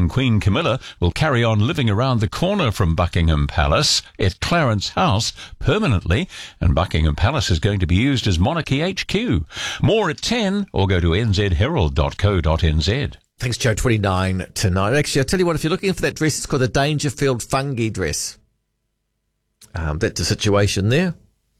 and Queen Camilla will carry on living around the corner from Buckingham Palace at Clarence House permanently, and Buckingham Palace is going to be used as Monarchy HQ. More at 10, or go to nzherald.co.nz. Thanks, Joe. 29 to 9. Actually, I'll tell you what, if you're looking for that dress, it's called the Dangerfield Fungi dress. That's the situation there.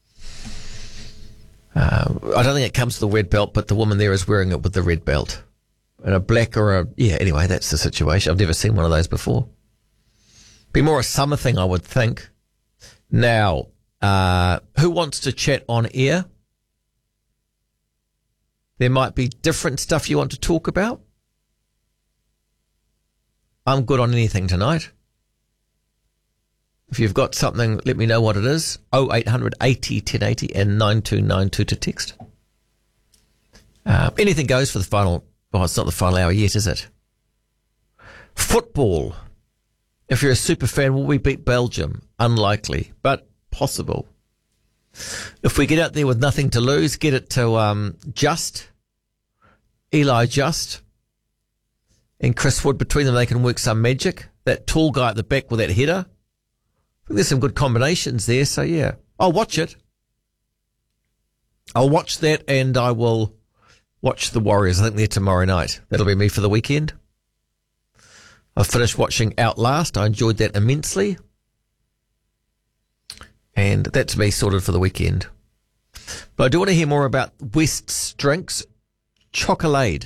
I don't think it comes with the red belt, but the woman there is wearing it with the red belt. And a black or a... Yeah, anyway, that's the situation. I've never seen one of those before. Be more a summer thing, I would think. Now, who wants to chat on air? There might be different stuff you want to talk about. I'm good on anything tonight. If you've got something, let me know what it is. 0800 80 1080 and 9292 to text. Anything goes for the final... Well, it's not the final hour yet, is it? Football. If you're a super fan, will we beat Belgium? Unlikely, but possible. If we get out there with nothing to lose, get it to Eli Just, and Chris Wood. Between them, they can work some magic. That tall guy at the back with that header. I think there's some good combinations there, so yeah. I'll watch it. I'll watch that, and I will watch the Warriors. I think they're tomorrow night. That'll be me for the weekend. I finished watching Outlast. I enjoyed that immensely. And that's me sorted for the weekend. But I do want to hear more about West's drinks. Chocolade.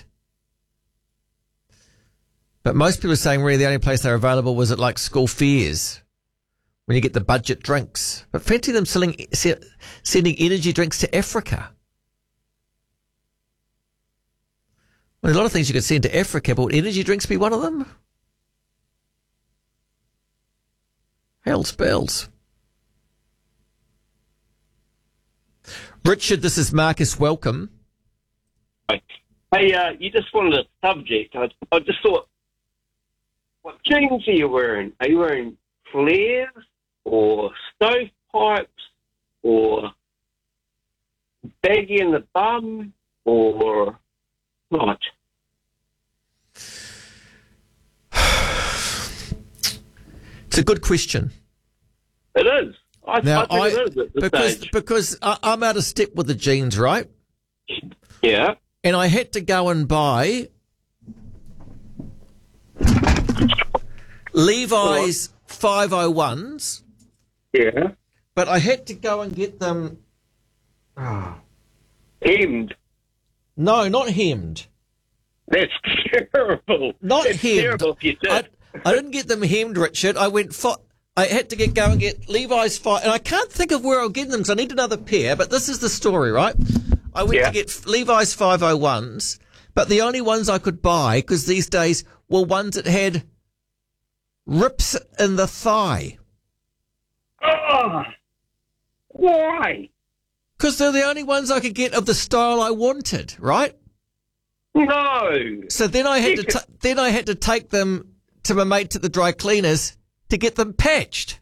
But most people are saying really the only place they're available was at like school fairs when you get the budget drinks. But fancy them sending energy drinks to Africa. Well, there's a lot of things you could send to Africa, but would energy drinks be one of them? Hell's bells. Richard, this is Marcus. Welcome. Hey, you just wanted a subject. I just thought, what jeans are you wearing? Are you wearing flares or stovepipes or baggy in the bum or what? It's a good question. It is. I think it is at this stage. Because I'm out of step with the jeans, right? Yeah. And I had to go and buy Levi's 501s. Yeah. But I had to go and get them... Hemmed. No, not hemmed. That's terrible. Not That's hemmed. terrible if you did. I didn't get them hemmed, Richard. I had to go and get Levi's 5... And I can't think of where I'll get them because I need another pair. But this is the story, right? I went to get Levi's 501s, but the only ones I could buy, because these days were ones that had rips in the thigh. Oh, why? Because they're the only ones I could get of the style I wanted, right? No. So then I had to take them to my mates at the dry cleaners to get them patched.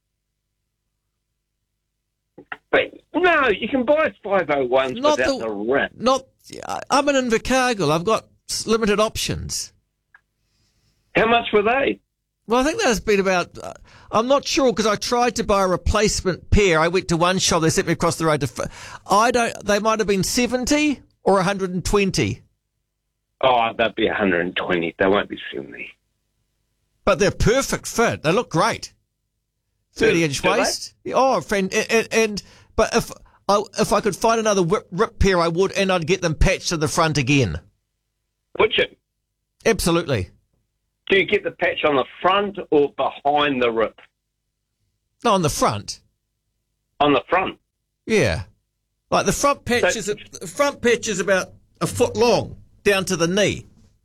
But no, you can buy 501s without the rip. I'm an Invercargill. I've got limited options. How much were they? Well, I think that's been about... I'm not sure because I tried to buy a replacement pair. I went to one shop. They sent me across the road to... They might have been 70 or 120. Oh, they'd be 120. They won't be 70. But they're perfect fit. They look great. 30-inch waist. Oh, friend. But if I could find another rip pair, I would, and I'd get them patched to the front again. Would you? Absolutely. Do you get the patch on the front or behind the rip? No, on the front. On the front? Yeah. Like the front patch is about a foot long down to the knee.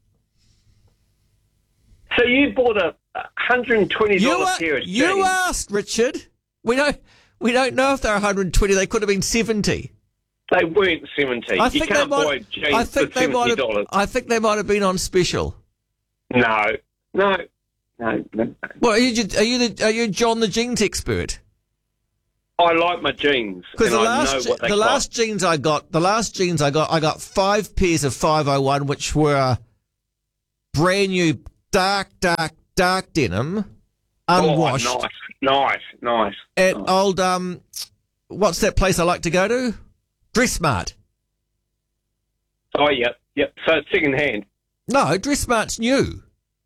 So you bought a $120 pair of jeans. You asked, Richard. We don't know if they're 120. They could have been 70. They weren't 70. You can't buy jeans for $70. I think they might have been on special. No. Well, are you John the jeans expert? I like my jeans. Because the last jeans I got, I got 5 pairs of 501, which were brand new dark denim, unwashed. Oh, nice. At old, what's that place I like to go to? Dressmart. Oh, yep. So it's second hand. No, Dressmart's new.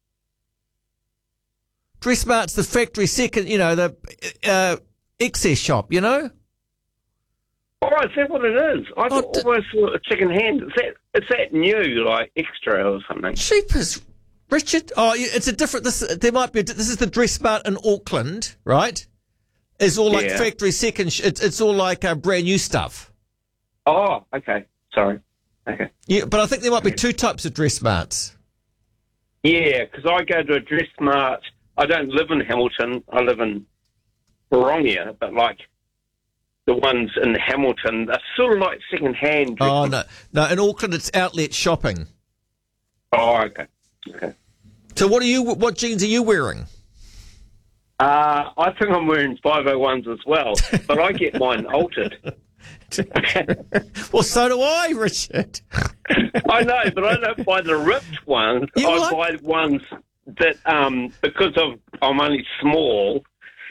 Dressmart's the factory second, the excess shop, you know? Oh, is that what it is? I always thought it's second hand. Is that new, like extra or something? Cheapers, Richard. Oh, it's a different. This is the Dressmart in Auckland, right? It's all like factory second. It's all like brand new stuff. Oh, okay. Sorry. Okay. Yeah, but I think there might be two types of Dressmarts. Yeah, because I go to a Dressmart. I don't live in Hamilton. I live in Wrongia, but like the ones in Hamilton, they're sort of like second hand. Oh no! In Auckland it's outlet shopping. Oh, okay. So what jeans are you wearing? I think I'm wearing 501s as well, but I get mine altered. Well, so do I, Richard. I know, but I don't buy the ripped ones. I buy ones that, because I'm only small,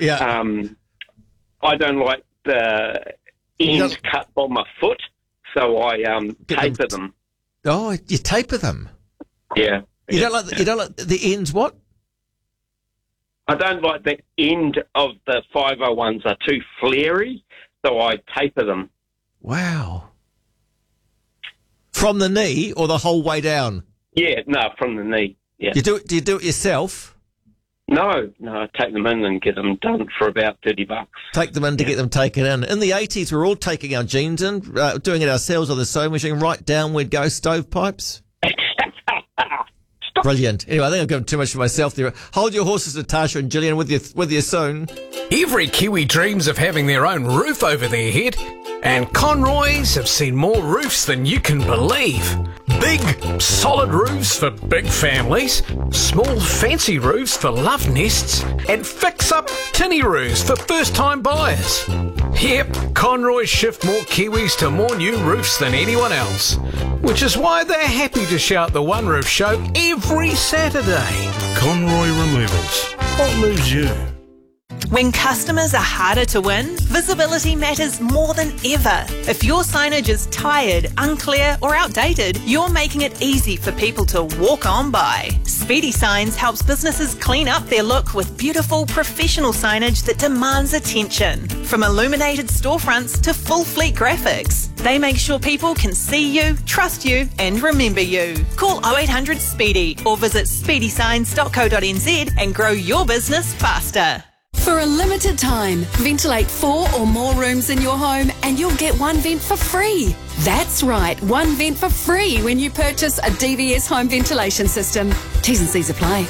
I don't like the ends cut on my foot, so I taper them. Oh, you taper them? Yeah. You don't like the ends what? I don't like the end of the 501s are too flary, so I taper them. Wow. From the knee or the whole way down? Yeah, no, from the knee. Yeah. Do you do it yourself? No, I take them in and get them done for about $30. Take them in to get them taken in. In the 80s, we were all taking our jeans in, doing it ourselves on the sewing machine. Right down we'd go, stovepipes. Brilliant. Anyway, I think I've given too much for myself there. Hold your horses, Natasha and Gillian, with you soon. Every Kiwi dreams of having their own roof over their head, and Conroy's have seen more roofs than you can believe. Big, solid roofs for big families, small, fancy roofs for love nests, and fix-up tinny roofs for first-time buyers. Yep, Conroy's shift more Kiwis to more new roofs than anyone else, which is why they're happy to shout the One Roof Show every Saturday. Conroy Removals. What moves you? When customers are harder to win, visibility matters more than ever. If your signage is tired, unclear or outdated, you're making it easy for people to walk on by. Speedy Signs helps businesses clean up their look with beautiful, professional signage that demands attention. From illuminated storefronts to full fleet graphics, they make sure people can see you, trust you and remember you. Call 0800 SPEEDY or visit speedysigns.co.nz and grow your business faster. For a limited time, ventilate 4 or more rooms in your home and you'll get one vent for free. That's right, one vent for free when you purchase a DVS home ventilation system. T's and C's apply.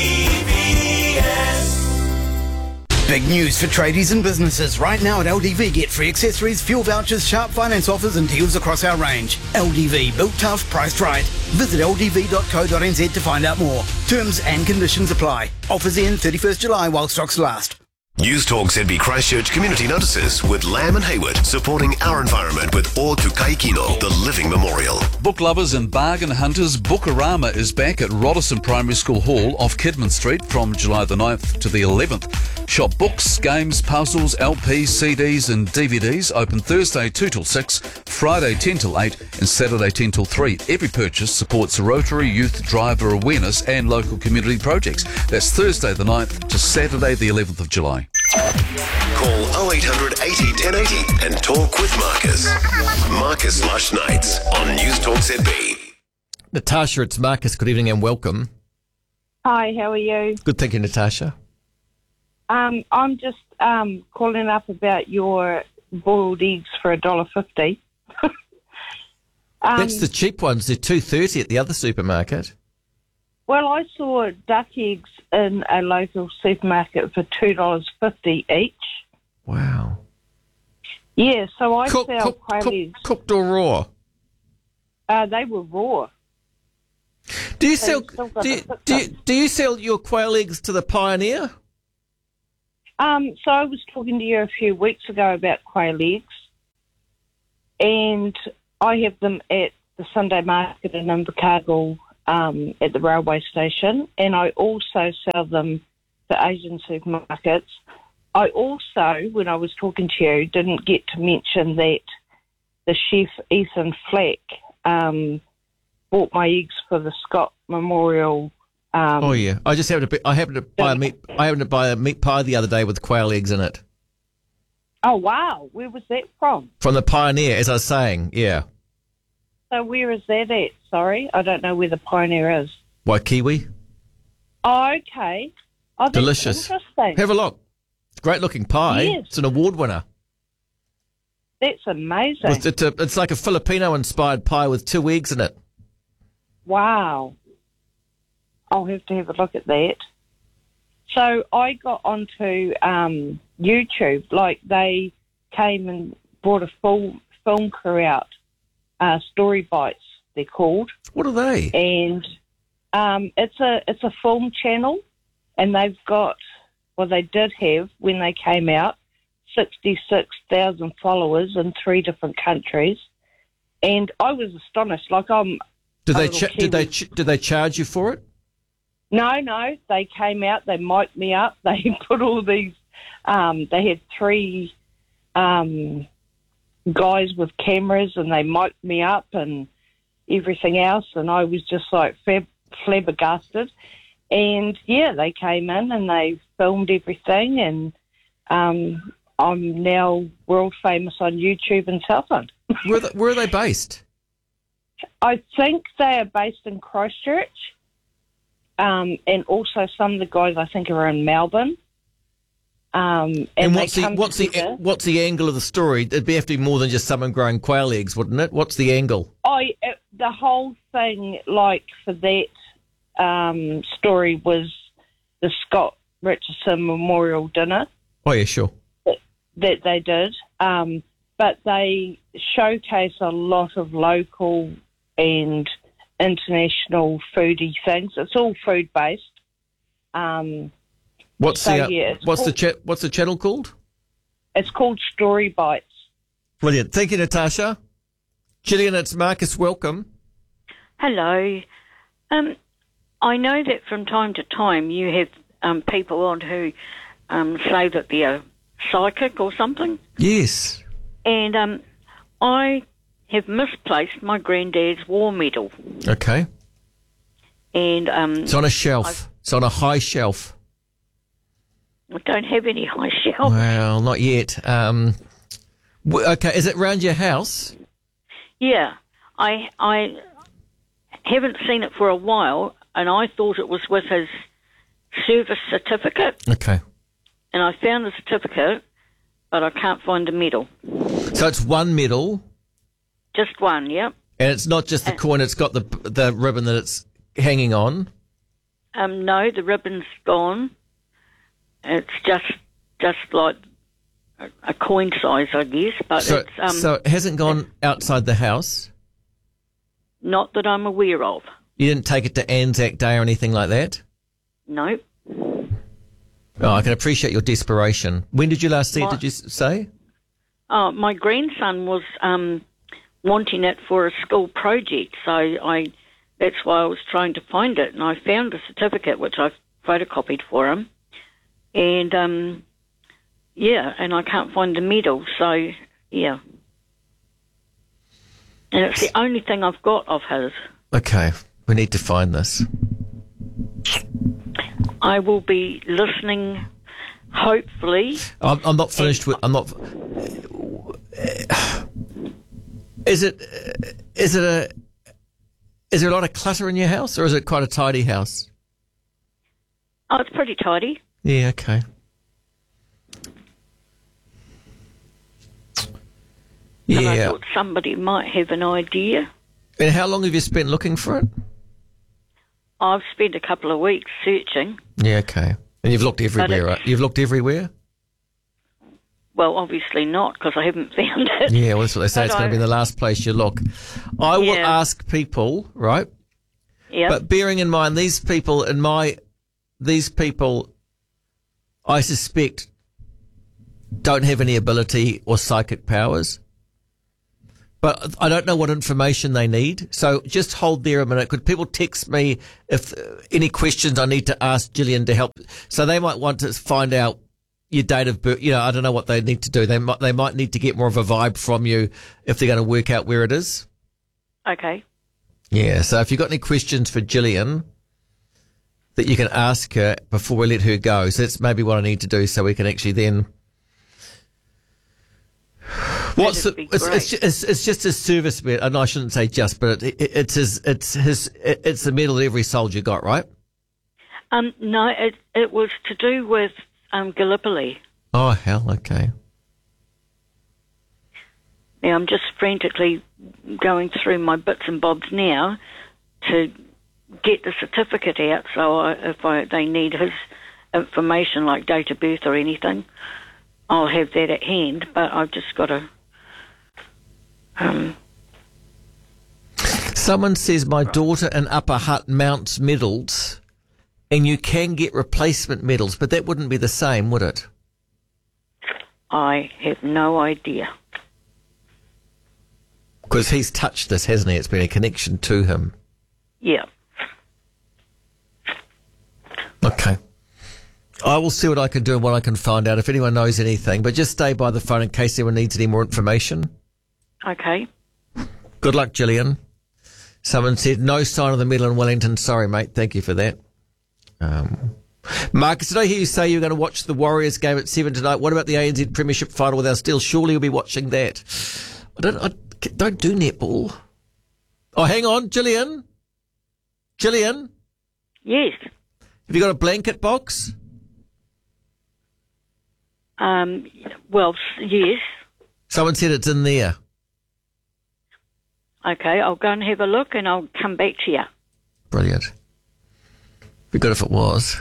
Big news for tradies and businesses. Right now at LDV, get free accessories, fuel vouchers, sharp finance offers and deals across our range. LDV, built tough, priced right. Visit ldv.co.nz to find out more. Terms and conditions apply. Offers end 31st July while stocks last. News Talk ZB Christchurch Community Notices with Lamb and Hayward, supporting our environment with O Tukai Kino, the living memorial. Book lovers and bargain hunters, Bookarama is back at Roddison Primary School Hall off Kidman Street from July the 9th to the 11th. Shop books, games, puzzles, LPs, CDs and DVDs open Thursday 2 till 6, Friday 10 till 8 and Saturday 10 till 3. Every purchase supports Rotary Youth Driver Awareness and local community projects. That's Thursday the 9th to Saturday the 11th of July. Call 0800 80 1080 and talk with Marcus. Marcus Lush Nights on News Talk ZB. Natasha, it's Marcus. Good evening and welcome. Hi, how are you? Good, thank you, Natasha. I'm just calling up about your boiled eggs for $1.50. That's the cheap ones. They're $2.30 at the other supermarket. Well, I saw duck eggs in a local supermarket for $2.50 each. Wow. Yeah, so I sell quail eggs. Cooked or raw? They were raw. Do you sell your quail eggs to the Pioneer? So I was talking to you a few weeks ago about quail eggs, and I have them at the Sunday market in Invercargill at the railway station, and I also sell them to Asian supermarkets. I also, when I was talking to you, didn't get to mention that the chef Ethan Fleck bought my eggs for the Scott Memorial. Oh yeah, I happened to buy a meat pie the other day with quail eggs in it. Oh wow, where was that from? From the Pioneer, as I was saying, yeah. So where is that at? Sorry, I don't know where the Pioneer is. Waikiwi. Oh, okay. Oh, that's delicious. Interesting. Have a look. Great looking pie. Yes. It's an award winner. That's amazing. It's like a Filipino inspired pie with 2 eggs in it. Wow. I'll have to have a look at that. So I got onto YouTube. Like, they came and brought a full film crew out. Story Bites, they're called. What are they? And it's a film channel, and they've got, well, they did have, when they came out, 66,000 followers in 3 different countries. And I was astonished. Like, Did they charge you for it? No. They came out. They mic'd me up. They put all these. They had 3 guys with cameras, and they mic'd me up and everything else. And I was just like flabbergasted. And yeah, they came in and they filmed everything. And I'm now world famous on YouTube in Southland. Where are they based? I think they are based in Christchurch. And also some of the guys I think are in Melbourne. And what's the angle of the story? It'd have to be more than just someone growing quail eggs, wouldn't it? What's the angle? The whole thing, like for that story, was the Scott Richardson Memorial Dinner. Oh yeah, sure. That they did, but they showcase a lot of local and international foodie things. It's all food based. What's the channel called? It's called Story Bites. Brilliant. Thank you, Natasha. Gillian, it's Marcus. Welcome. Hello. I know that from time to time you have people on who say that they're psychic or something. Yes. And I have misplaced my granddad's war medal. Okay. And it's on a shelf. It's on a high shelf. I don't have any high shelf. Well, not yet. Okay, is it round your house? Yeah. I haven't seen it for a while, and I thought it was with his service certificate. Okay. And I found the certificate, but I can't find the medal. So it's one medal? Just one, yep. And it's not just the coin, it's got the ribbon that it's hanging on? No, the ribbon's gone. It's just like a coin size, I guess. But so it hasn't gone outside the house? Not that I'm aware of. You didn't take it to Anzac Day or anything like that? No. Oh, I can appreciate your desperation. When did you last see it, did you say? Oh, my grandson was wanting it for a school project, so that's why I was trying to find it, and I found the certificate, which I photocopied for him, and and I can't find the medal, so yeah. And it's the only thing I've got of his. Okay, we need to find this. I will be listening, hopefully. I'm not finished with. I'm not. Is there a lot of clutter in your house, or is it quite a tidy house? Oh, it's pretty tidy. Yeah. Okay. And I thought somebody might have an idea. And how long have you spent looking for it? I've spent a couple of weeks searching. Yeah, okay. And you've looked everywhere, right? You've looked everywhere? Well, obviously not, because I haven't found it. Yeah, well, that's what they say. It's going to be the last place you look. I will ask people, right? Yeah. But bearing in mind, these people, I suspect, don't have any ability or psychic powers. but I don't know what information they need. So just hold there a minute. Could people text me if any questions I need to ask Gillian to help? So they might want to find out your date of birth. I don't know what they need to do. They might need to get more of a vibe from you if they're going to work out where it is. Okay. Yeah. So if you've got any questions for Gillian that you can ask her before we let her go. So that's maybe what I need to do so we can actually then... It's just his service medal. No, I shouldn't say just, but it's the medal that every soldier got, right? No, it was to do with Gallipoli. Oh hell, okay. Yeah, I'm just frantically going through my bits and bobs now to get the certificate out. So if they need his information, like date of birth or anything, I'll have that at hand. But I've just got to. Someone says my daughter in Upper Hutt mounts medals, and you can get replacement medals, but that wouldn't be the same, would it? I have no idea. Because he's touched this, hasn't he? It's been a connection to him. Yeah. Okay. I will see what I can do and what I can find out if anyone knows anything, but just stay by the phone in case anyone needs any more information. Okay. Good luck, Gillian. Someone said, no sign of the medal in Wellington. Sorry, mate. Thank you for that. Marcus, did I hear you say you're going to watch the Warriors game at 7 tonight? What about the ANZ Premiership final with our Steel? Surely you'll be watching that. I don't do netball. Oh, hang on, Gillian. Gillian? Yes. Have you got a blanket box? Well, yes. Someone said it's in there. Okay, I'll go and have a look and I'll come back to you. Brilliant. Be good if it was.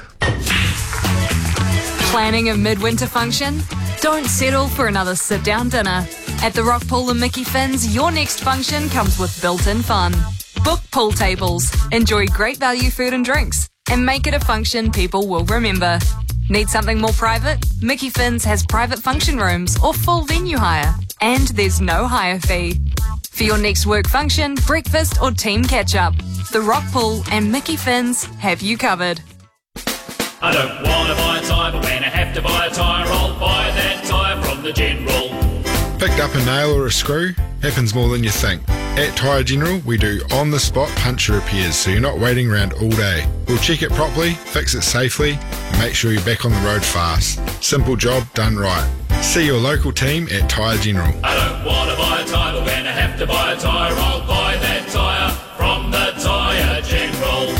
Planning a midwinter function? Don't settle for another sit-down dinner. At the Rock Pool and Mickey Finn's, your next function comes with built-in fun. Book pool tables, enjoy great value food and drinks, and make it a function people will remember. Need something more private? Mickey Finn's has private function rooms or full venue hire. And there's no hire fee. For your next work function, breakfast or team catch-up, the Rock Pool and Mickey Finn's have you covered. I don't want to buy a tyre, but when I have to buy a tyre, I'll buy that tyre from the General. Picked up a nail or a screw? Happens more than you think. At Tyre General, we do on-the-spot puncture repairs, so you're not waiting around all day. We'll check it properly, fix it safely, and make sure you're back on the road fast. Simple job done right. See your local team at Tyre General. I don't want to buy a tyre, but when I have to buy a tyre, I'll buy that tyre from the Tyre General.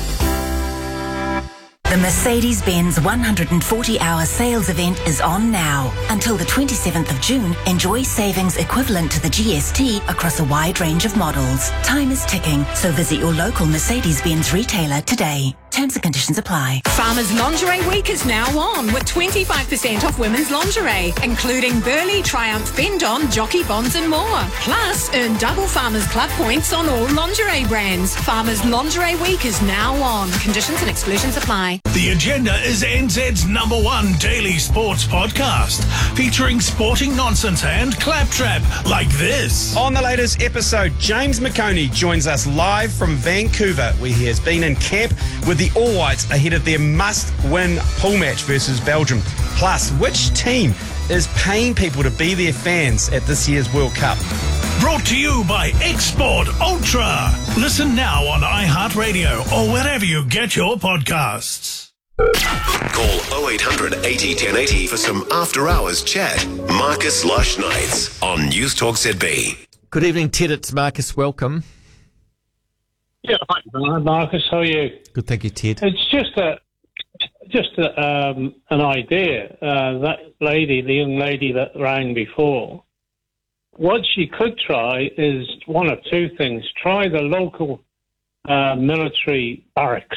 The Mercedes-Benz 140-hour sales event is on now. Until the 27th of June, enjoy savings equivalent to the GST across a wide range of models. Time is ticking, so visit your local Mercedes-Benz retailer today. Terms and conditions apply. Farmers Lingerie Week is now on with 25% off women's lingerie, including Burley, Triumph, Bend-On, Jockey Bonds and more. Plus, earn double Farmers Club points on all lingerie brands. Farmers Lingerie Week is now on. Conditions and exclusions apply. The Agenda is NZ's #1 daily sports podcast, featuring sporting nonsense and claptrap like this. On the latest episode, James McConey joins us live from Vancouver, where he has been in camp with the All Whites ahead of their must-win pool match versus Belgium. Plus, which team is paying people to be their fans at this year's World Cup? Brought to you by Export Ultra. Listen now on iHeartRadio or wherever you get your podcasts. Call 0800 80 1080 for some after-hours chat. Marcus Lush Nights on News Talk ZB. Good evening, Ted. It's Marcus. Welcome. Yeah, hi, Marcus. How are you? Good, thank you, Ted. It's just an idea. That lady, the young lady that rang before, what she could try is one of two things. Try the local military barracks.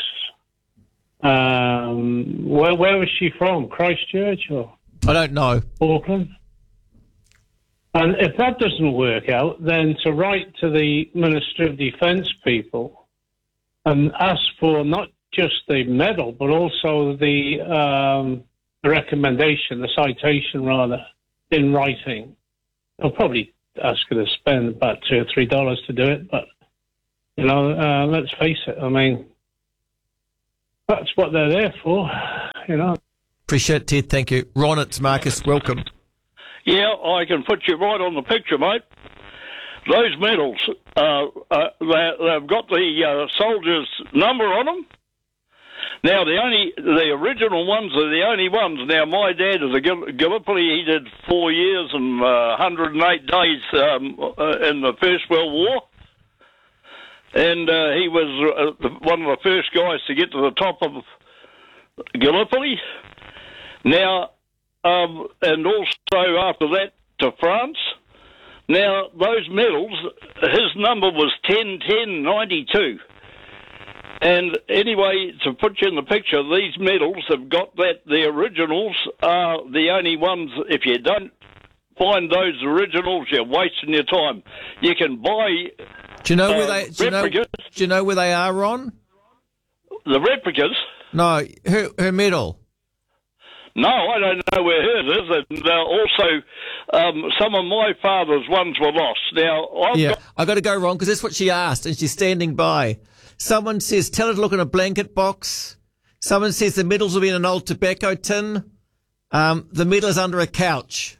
Where was she from? Christchurch or? I don't know. Auckland? And if that doesn't work out, then to write to the Ministry of Defence people and ask for not just the medal, but also the recommendation, the citation rather, in writing. They'll probably ask her to spend about $2 or $3 to do it. But, you know, let's face it, I mean, that's what they're there for, you know. Appreciate it, Ted. Thank you. Ron, it's Marcus. Welcome. Yeah, I can put you right on the picture, mate. Those medals, they've got the soldier's number on them. Now, the original ones are the only ones. Now, my dad is a Gallipoli. He did 4 years and 108 days in the First World War. And he was one of the first guys to get to the top of Gallipoli. Now, and also after that to France. Now, those medals, his number was 10-10-92. And anyway, to put you in the picture, these medals have got that the originals are the only ones. If you don't find those originals, you're wasting your time. You can buy Do you know where they? replicas. Do you know where they are, Ron? The replicas? No, her medal. No, I don't know where hers is. And also, some of my father's ones were lost. Now, I got to go, Ron, because that's what she asked, and she's standing by. Someone says, tell her to look in a blanket box. Someone says the medals will be in an old tobacco tin. The medal is under a couch.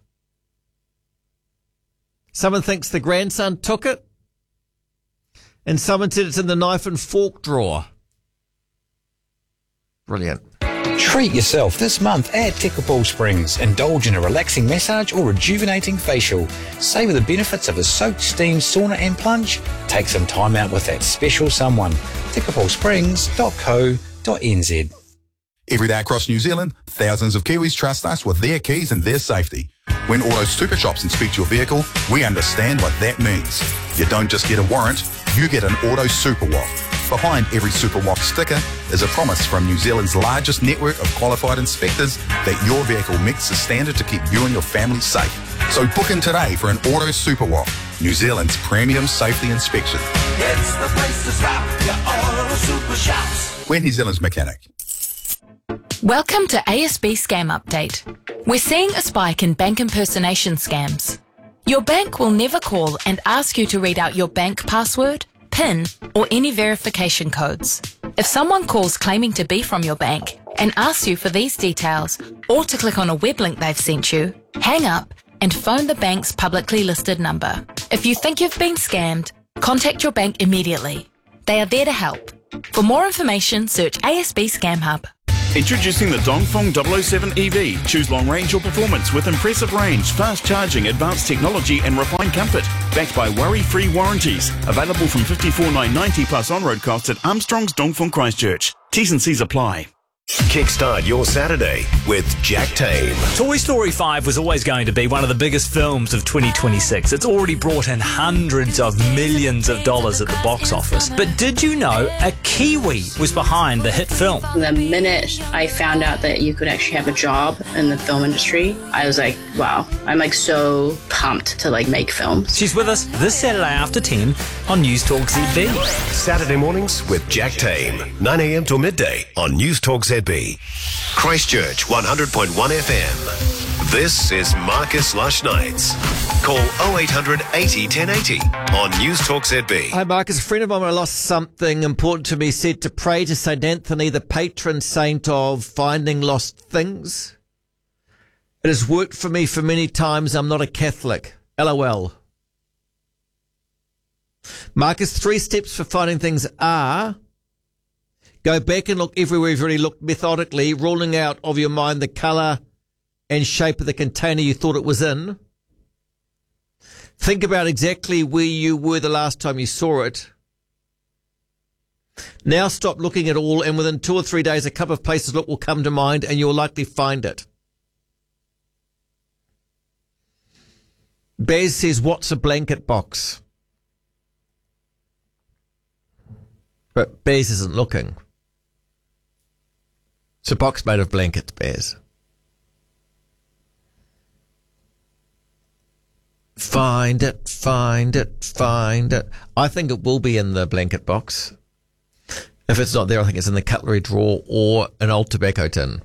Someone thinks the grandson took it. And someone said it's in the knife and fork drawer. Brilliant. Treat yourself this month at Tekapō Springs. Indulge in a relaxing massage or rejuvenating facial. Savour the benefits of a soak, steam, sauna and plunge. Take some time out with that special someone. tekapōsprings.co.nz. Every day across New Zealand, thousands of Kiwis trust us with their keys and their safety. When Auto Super Shops inspect your vehicle, we understand what that means. You don't just get a warrant, you get an Auto Super Walk. Behind every Super Walk sticker is a promise from New Zealand's largest network of qualified inspectors that your vehicle meets the standard to keep you and your family safe. So book in today for an Auto Super Walk, New Zealand's premium safety inspection. It's the place to stop, your Auto Super Shops. We're New Zealand's mechanic. Welcome to ASB Scam Update. We're seeing a spike in bank impersonation scams. Your bank will never call and ask you to read out your bank password, PIN, or any verification codes. If someone calls claiming to be from your bank and asks you for these details or to click on a web link they've sent you, hang up and phone the bank's publicly listed number. If you think you've been scammed, contact your bank immediately. They are there to help. For more information, search ASB Scam Hub. Introducing the Dongfeng 007 EV. Choose long range or performance with impressive range, fast charging, advanced technology and refined comfort. Backed by worry-free warranties. Available from $54,990 plus on-road costs at Armstrong's Dongfeng Christchurch. T's and C's apply. Kickstart your Saturday with Jack Tame. Toy Story 5 was always going to be one of the biggest films of 2026. It's already brought in hundreds of millions of dollars at the box office. But did you know a Kiwi was behind the hit film? The minute I found out that you could actually have a job in the film industry, I was like, wow, I'm like so pumped to like make films. She's with us this Saturday after 10 on News Talk ZB. Saturday mornings with Jack Tame. 9 a.m. till midday on News Talk ZB. Christchurch 100.1 FM. This is Marcus Lush Nights. Call 0800 80 1080 on News Talk ZB. Hi, Marcus. A friend of mine, when I lost something important to me, said to pray to St. Anthony, the patron saint of finding lost things. It has worked for me for many times. I'm not a Catholic. LOL. Marcus, 3 steps for finding things are: go back and look everywhere you've already looked methodically, ruling out of your mind the colour and shape of the container you thought it was in. Think about exactly where you were the last time you saw it. Now stop looking at all, and within 2 or 3 days, a couple of places to look will come to mind and you'll likely find it. Bez says, what's a blanket box? But Bez isn't looking. It's a box made of blankets, Bez. Find it, find it, find it. I think it will be in the blanket box. If it's not there, I think it's in the cutlery drawer or an old tobacco tin.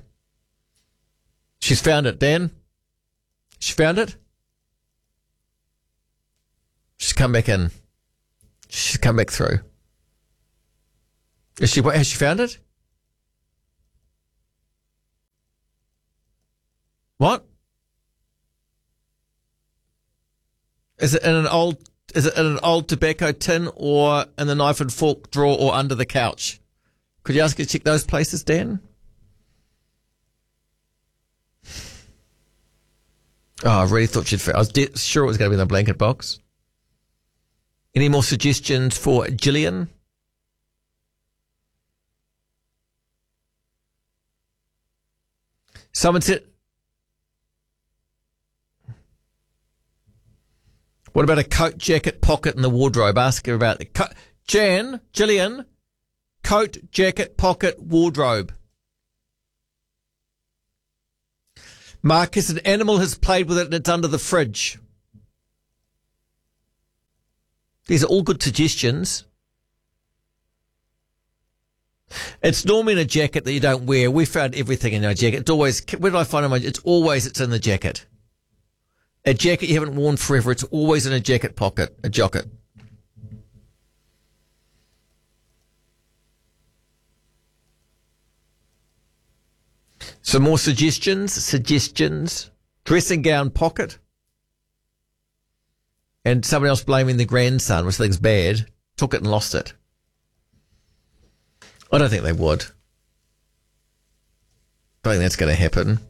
She's found it, Dan. She found it? She's come back in. She's come back through. Has she found it? What? Is it in an old tobacco tin, or in the knife and fork drawer, or under the couch? Could you ask her to check those places, Dan? Oh, I really thought she'd... I was sure it was going to be in the blanket box. Any more suggestions for Gillian? Someone said... What about a coat, jacket, pocket in the wardrobe? Ask her about the Gillian, coat, jacket, pocket, wardrobe. Marcus, an animal has played with it and it's under the fridge. These are all good suggestions. It's normally in a jacket that you don't wear. We found everything in our jacket. It's always, where did I find it? It's in the jacket. A jacket you haven't worn forever, it's always in a jacket pocket, a jocket. Some more suggestions. Dressing gown pocket. And somebody else blaming the grandson, which I think is bad. Took it and lost it. I don't think they would. I don't think that's going to happen.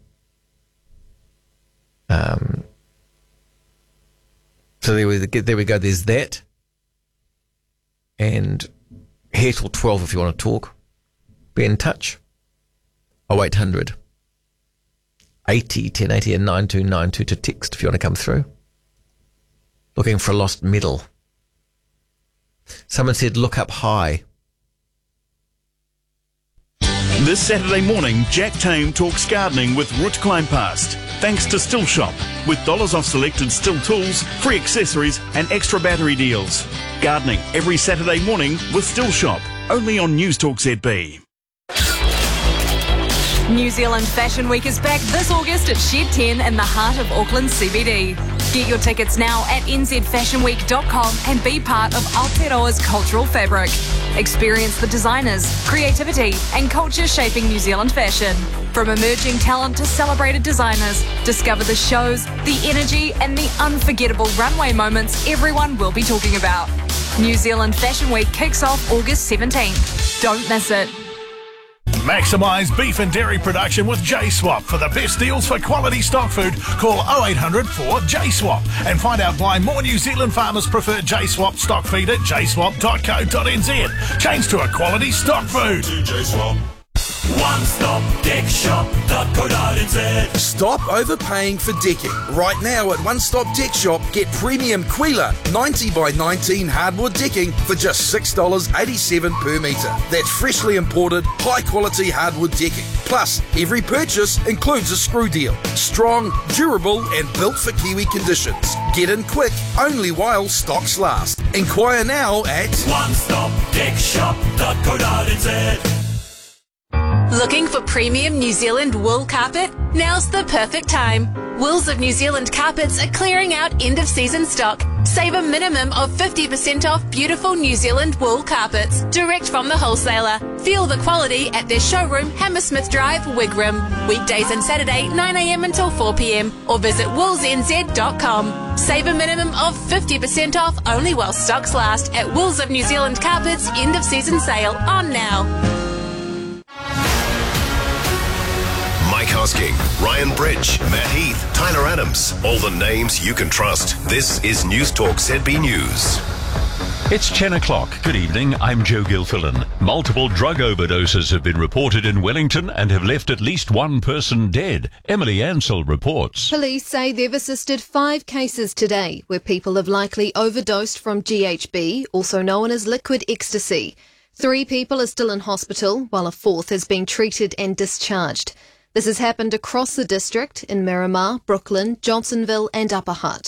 So there we go. There's that. And here till 12 if you want to talk. Be in touch. 0800 80 1080 and 9292 to text if you want to come through. Looking for a lost medal. Someone said look up high. This Saturday morning, Jack Tame talks gardening with Root Kleinpast. Thanks to Still Shop, with dollars off selected Still tools, free accessories and extra battery deals. Gardening every Saturday morning with Still Shop, only on News Talk ZB. New Zealand Fashion Week is back this August at Shed 10 in the heart of Auckland CBD. Get your tickets now at nzfashionweek.com and be part of Aotearoa's cultural fabric. Experience the designers, creativity and culture shaping New Zealand fashion. From emerging talent to celebrated designers, discover the shows, the energy and the unforgettable runway moments everyone will be talking about. New Zealand Fashion Week kicks off August 17th. Don't miss it. Maximise beef and dairy production with J-Swap. For the best deals for quality stock food, call 0800 4 J-Swap and find out why more New Zealand farmers prefer J-Swap stock feed at jswap.co.nz. Change to a quality stock food. J-Swap. OneStopDeckShop.co.nz. Stop overpaying for decking. Right now at One Stop Deck Shop, get premium Quila 90 by 19 hardwood decking for just $6.87 per metre. That's freshly imported, high quality hardwood decking. Plus, every purchase includes a screw deal. Strong, durable and built for Kiwi conditions. Get in quick, only while stocks last. Inquire now at OneStopDeckShop.co.nz. Looking for premium New Zealand wool carpet? Now's the perfect time. Wools of New Zealand Carpets are clearing out end-of-season stock. Save a minimum of 50% off beautiful New Zealand wool carpets, direct from the wholesaler. Feel the quality at their showroom, Hammersmith Drive, Wigram. Weekdays and Saturday, 9am until 4pm, or visit woolsnz.com. Save a minimum of 50% off only while stocks last at Wools of New Zealand Carpets end-of-season sale on now. Mike Hosking, Ryan Bridge, Matt Heath, Tyler Adams. All the names you can trust. This is News Talk ZB News. It's 10 o'clock. Good evening. I'm Joe Gilfillan. Multiple drug overdoses have been reported in Wellington and have left at least one person dead. Emily Ansell reports. Police say they've assisted 5 cases today where people have likely overdosed from GHB, also known as liquid ecstasy. 3 people are still in hospital, while a 4th has been treated and discharged. This has happened across the district in Miramar, Brooklyn, Johnsonville and Upper Hutt.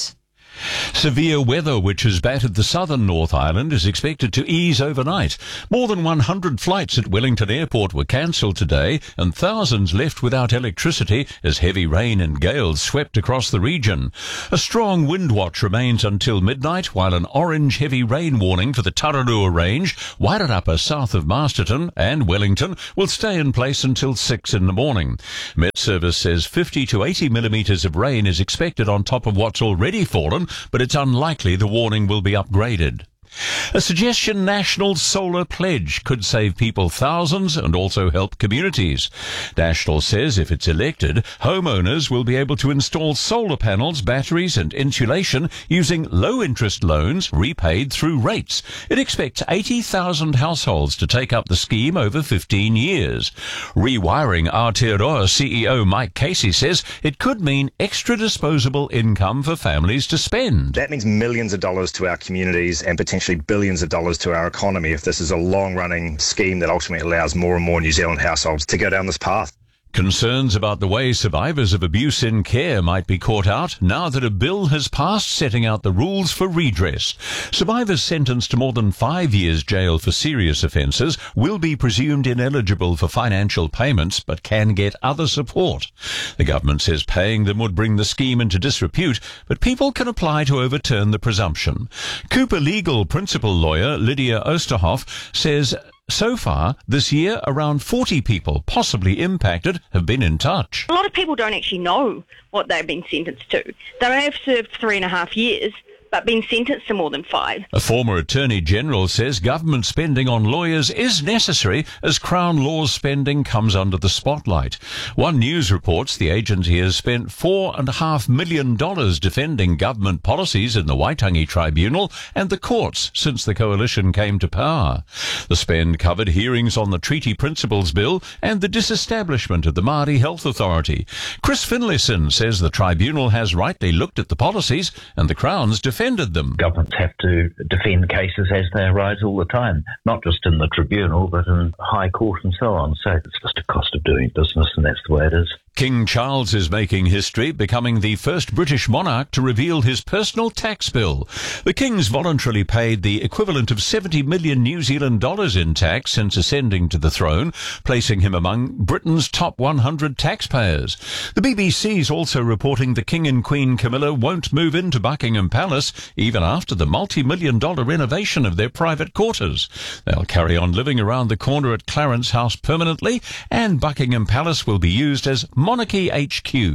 Severe weather, which has battered the southern North Island, is expected to ease overnight. More than 100 flights at Wellington Airport were cancelled today, and thousands left without electricity as heavy rain and gales swept across the region. A strong wind watch remains until midnight, while an orange heavy rain warning for the Tararua Range, Wairarapa south of Masterton and Wellington will stay in place until 6 in the morning. Met Service says 50 to 80 millimetres of rain is expected on top of what's already fallen, but it's unlikely the warning will be upgraded. A suggestion National Solar Pledge could save people thousands and also help communities. National says if it's elected, homeowners will be able to install solar panels, batteries and insulation using low-interest loans repaid through rates. It expects 80,000 households to take up the scheme over 15 years. Rewiring Aotearoa CEO Mike Casey says it could mean extra disposable income for families to spend. That means millions of dollars to our communities and potentially billions of dollars to our economy if this is a long-running scheme that ultimately allows more and more New Zealand households to go down this path. Concerns about the way survivors of abuse in care might be caught out now that a bill has passed setting out the rules for redress. Survivors sentenced to more than 5 years jail for serious offences will be presumed ineligible for financial payments but can get other support. The government says paying them would bring the scheme into disrepute, but people can apply to overturn the presumption. Cooper Legal Principal Lawyer Lydia Osterhoff says so far, this year, around 40 people possibly impacted have been in touch. A lot of people don't actually know what they've been sentenced to. They have served 3.5 years, but been sentenced to more than 5. A former Attorney General says government spending on lawyers is necessary as Crown Law's spending comes under the spotlight. One News reports the agency has spent $4.5 million defending government policies in the Waitangi Tribunal and the courts since the coalition came to power. The spend covered hearings on the Treaty Principles Bill and the disestablishment of the Māori Health Authority. Chris Finlayson says the tribunal has rightly looked at the policies and the Crown's defended them. Governments have to defend cases as they arise all the time, not just in the tribunal, but in High Court and so on. So it's just a cost of doing business, and that's the way it is. King Charles is making history, becoming the first British monarch to reveal his personal tax bill. The King's voluntarily paid the equivalent of 70 million New Zealand dollars in tax since ascending to the throne, placing him among Britain's top 100 taxpayers. The BBC's also reporting the King and Queen Camilla won't move into Buckingham Palace even after the multi-million-dollar renovation of their private quarters. They'll carry on living around the corner at Clarence House permanently, and Buckingham Palace will be used as Monarchy HQ.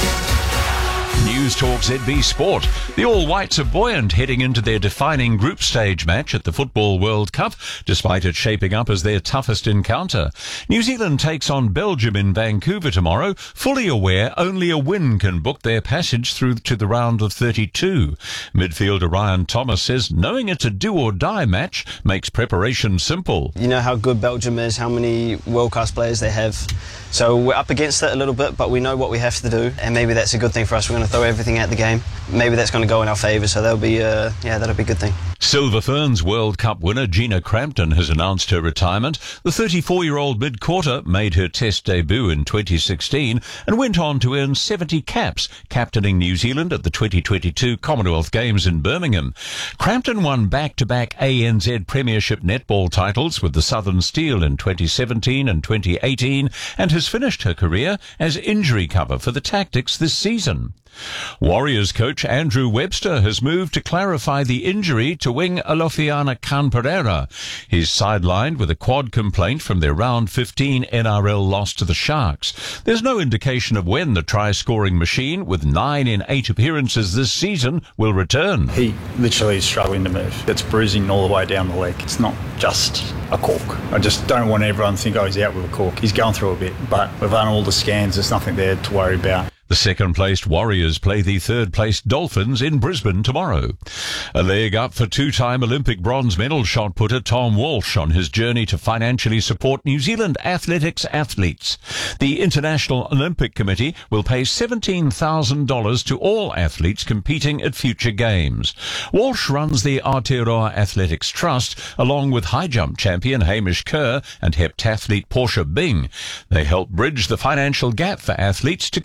News Talk ZB Sport. The All Whites are buoyant heading into their defining group stage match at the Football World Cup, despite it shaping up as their toughest encounter. New Zealand takes on Belgium in Vancouver tomorrow, fully aware only a win can book their passage through to the round of 32. Midfielder Ryan Thomas says knowing it's a do-or-die match makes preparation simple. You know how good Belgium is, how many world-class players they have. So we're up against it a little bit, but we know what we have to do, and maybe that's a good thing for us. We're going to throw everything at the game. Maybe that's going to go in our favour, so that'll be a good thing. Silver Ferns World Cup winner Gina Crampton has announced her retirement. The 34-year-old mid-quarter made her Test debut in 2016 and went on to earn 70 caps, captaining New Zealand at the 2022 Commonwealth Games in Birmingham. Crampton won back-to-back ANZ Premiership netball titles with the Southern Steel in 2017 and 2018 and has finished her career as injury cover for the Tactics this season. Warriors coach Andrew Webster has moved to clarify the injury to wing Alofiana Khan-Pereira. He's sidelined with a quad complaint from their round 15 NRL loss to the Sharks. There's no indication of when the try-scoring machine, with 9 in 8 appearances this season, will return. He literally is struggling to move. It's bruising all the way down the leg. It's not just a cork. I just don't want everyone to think, he's out with a cork. He's going through a bit, but we've done all the scans. There's nothing there to worry about. The second-placed Warriors play the third-placed Dolphins in Brisbane tomorrow. A leg up for two-time Olympic bronze medal shot putter Tom Walsh on his journey to financially support New Zealand athletics athletes. The International Olympic Committee will pay $17,000 to all athletes competing at future games. Walsh runs the Aotearoa Athletics Trust along with high jump champion Hamish Kerr and heptathlete Portia Bing. They help bridge the financial gap for athletes to compete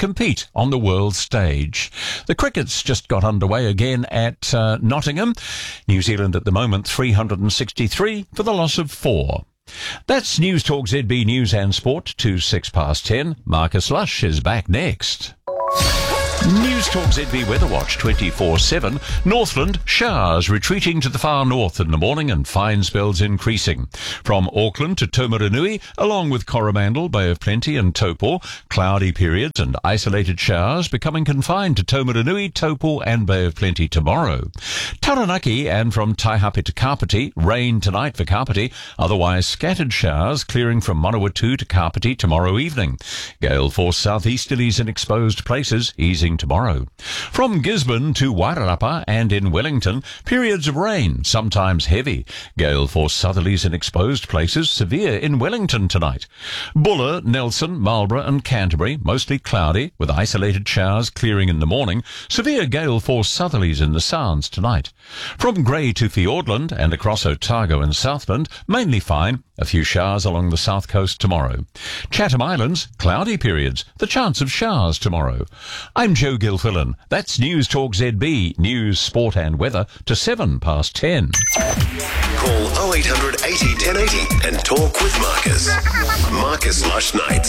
on the world stage. The cricket's just got underway again at Nottingham. New Zealand at the moment 363 for the loss of 4. That's News Talk ZB News and Sport to 10:06. Marcus Lush is back next. News Talk ZB Weather Watch 24/7. Northland, showers retreating to the far north in the morning and fine spells increasing. From Auckland to Taumarunui, along with Coromandel, Bay of Plenty and Taupo, cloudy periods and isolated showers becoming confined to Taumarunui, Taupo and Bay of Plenty tomorrow. Taranaki and from Taihape to Kapiti, rain tonight for Kapiti, otherwise scattered showers clearing from Manawatu to Kapiti tomorrow evening. Gale force southeasterlies in exposed places, easing tomorrow. From Gisborne to Wairarapa and in Wellington, periods of rain, sometimes heavy. Gale force southerlies in exposed places, severe in Wellington tonight. Buller, Nelson, Marlborough and Canterbury, mostly cloudy, with isolated showers clearing in the morning. Severe gale force southerlies in the Sounds tonight. From Grey to Fiordland and across Otago and Southland, mainly fine. A few showers along the south coast tomorrow. Chatham Islands, cloudy periods, the chance of showers tomorrow. I'm Joe Gilfillan. That's News Talk ZB, news, sport and weather to 10:07. Call 0800 80 1080 and talk with Marcus. Marcus Lush Nights.